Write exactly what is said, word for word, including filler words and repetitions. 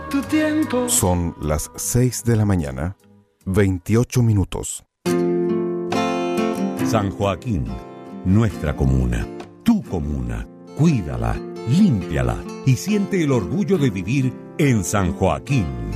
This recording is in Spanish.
tu tiempo. Son las seis de la mañana, veintiocho minutos. San Joaquín, nuestra comuna, tu comuna. Cuídala, límpiala y siente el orgullo de vivir en San Joaquín.